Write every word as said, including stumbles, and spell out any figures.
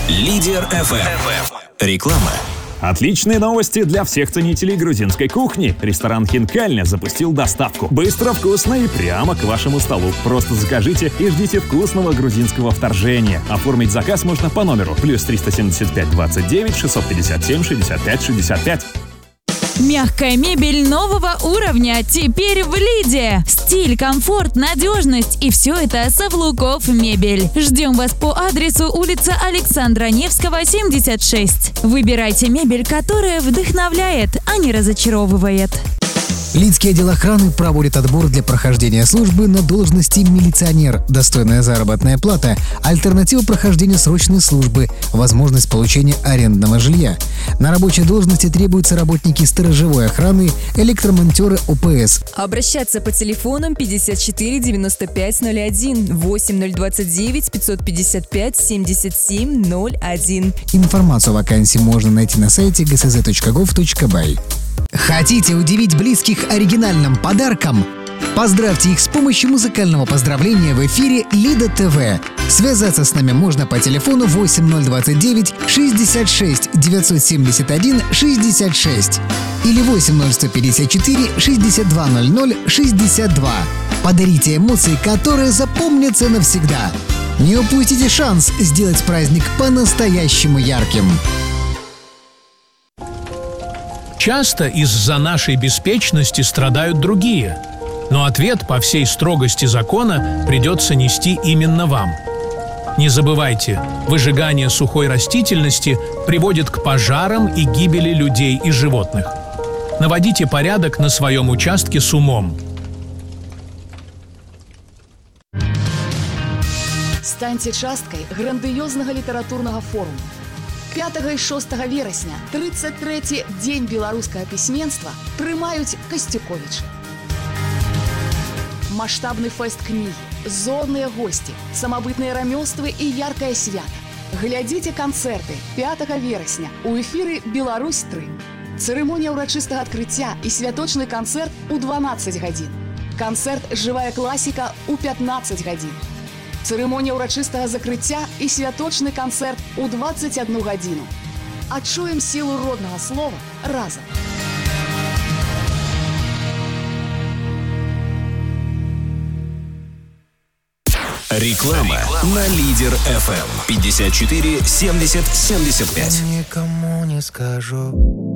Лидер эф эм. Реклама. Отличные новости для всех ценителей грузинской кухни. Ресторан «Хинкальня» запустил доставку. Быстро, вкусно и прямо к вашему столу. Просто закажите и ждите вкусного грузинского вторжения. Оформить заказ можно по номеру плюс триста семьдесят пять двадцать девять шестьсот пятьдесят семь шестьдесят пять шестьдесят пять. Мягкая мебель нового уровня теперь в Лиде. Стиль, комфорт, надежность и все это Савлуков мебель. Ждем вас по адресу улица Александра Невского, семьдесят шесть. Выбирайте мебель, которая вдохновляет, а не разочаровывает. Лидский отдел охраны проводит отбор для прохождения службы на должности милиционер, достойная заработная плата, альтернатива прохождению срочной службы, возможность получения арендного жилья. На рабочей должности требуются работники сторожевой охраны, электромонтеры о пэ эс. Обращаться по телефонам пятьдесят четыре девяносто пять ноль один, восемь ноль двадцать девять пятьсот пятьдесят пять семьдесят семь ноль один. Информацию о вакансии можно найти на сайте гэ эс зэ точка гов точка бай. Хотите удивить близких оригинальным подарком? Поздравьте их с помощью музыкального поздравления в эфире Лида ТВ. Связаться с нами можно по телефону восемь ноль двадцать девять шестьдесят шесть девятьсот семьдесят один шестьдесят шесть или восемь ноль сто пятьдесят четыре шестьдесят два ноль ноль шестьдесят два. Подарите эмоции, которые запомнятся навсегда. Не упустите шанс сделать праздник по-настоящему ярким. Часто из-за нашей беспечности страдают другие, но ответ по всей строгости закона придется нести именно вам. Не забывайте, выжигание сухой растительности приводит к пожарам и гибели людей и животных. Наводите порядок на своем участке с умом. Станьце часткай грандыёзнага літаратурнага форуму. пятага і шостага верасня, тридцать трэці дзень беларускага пісьменства, прымаюць Касцюковічы. Маштабны фэст кнігі, зорныя госці, самабытныя рамёствы і яркае свята. Глядзіце канцэрты пятага верасня у эфіры «Беларусь тры». Цырымонія ўрачыстага адкрыцця і святочны канцэрт у дванаццаць гадзін. Канцэрт «Жывая класіка» у пятнаццаць гадзін. Цырымонія ўрачыстага закрыцця і святочны канцэрт у дваццаць адну гадзіну. Адчуем сілу роднага слова разам. Реклама на Лидер эф эм. пятьдесят четыре семьдесят семьдесят пять. Никому не скажу.